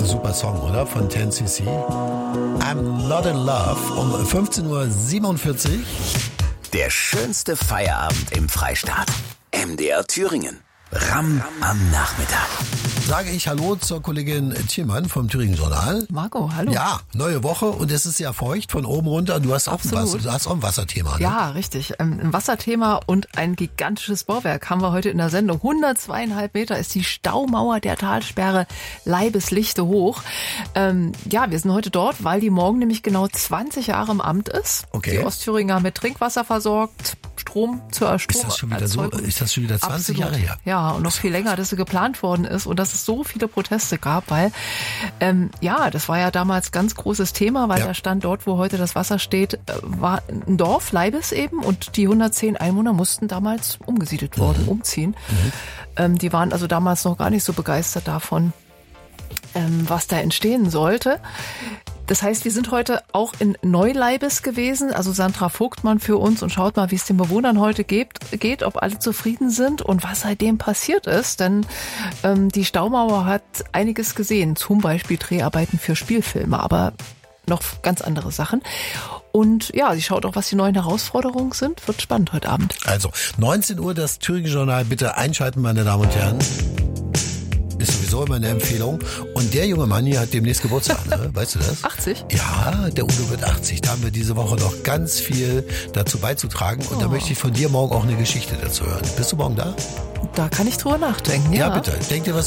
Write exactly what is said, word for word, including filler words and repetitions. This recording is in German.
super Song, oder? Von zehn C C. I'm Not in Love um fünfzehn Uhr siebenundvierzig. Der schönste Feierabend im Freistaat. M D R Thüringen. Ram am Nachmittag. Sage ich Hallo zur Kollegin Thielmann vom Thüringen Journal. Marco, hallo. Ja, neue Woche und es ist ja feucht von oben runter. Du hast auch, ein, Wasser, du hast auch ein Wasserthema. Ne? Ja, richtig. Ein Wasserthema und ein gigantisches Bauwerk haben wir heute in der Sendung. hundertzweieinhalb Meter ist die Staumauer der Talsperre Leibeslichte hoch. Ähm, ja, wir sind heute dort, weil die morgen nämlich genau zwanzig Jahre im Amt ist. Okay. Die Ostthüringer mit Trinkwasser versorgt, Strom zur Strom. Ist das schon wieder so? Ist das schon wieder zwanzig Absolut. Jahre her? Ja, und noch viel länger, dass sie geplant worden ist und dass es so viele Proteste gab, weil ähm, ja, das war ja damals ganz großes Thema, weil ja. der Stand dort, wo heute das Wasser steht, war ein Dorf, Leibes eben, und die hundertzehn Einwohner mussten damals umgesiedelt worden, mhm. umziehen. Mhm. Ähm, die waren also damals noch gar nicht so begeistert davon, ähm, was da entstehen sollte. Das heißt, wir sind heute auch in Neuleibes gewesen, also Sandra Vogtmann für uns, und schaut mal, wie es den Bewohnern heute geht, geht, ob alle zufrieden sind und was seitdem passiert ist. Denn ähm, die Staumauer hat einiges gesehen, zum Beispiel Dreharbeiten für Spielfilme, aber noch ganz andere Sachen. Und ja, sie schaut auch, was die neuen Herausforderungen sind. Wird spannend heute Abend. Also neunzehn Uhr das Thüringen Journal, bitte einschalten, meine Damen und Herren. Ist sowieso immer eine Empfehlung. Und der junge Mann hier hat demnächst Geburtstag, ne? Weißt du das? achtzig? Ja, der Udo wird achtzig. Da haben wir diese Woche noch ganz viel dazu beizutragen. Und oh. da möchte ich von dir morgen auch eine Geschichte dazu hören. Bist du morgen da? Da kann ich drüber nachdenken, ja. Ja, bitte. Denk dir was